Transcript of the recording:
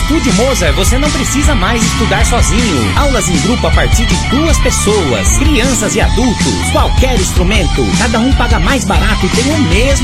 Estúdio Mozart você não precisa mais estudar sozinho. Aulas em grupo a partir de 2 pessoas, crianças e adultos. Qualquer instrumento, cada um paga mais barato e tem o mesmo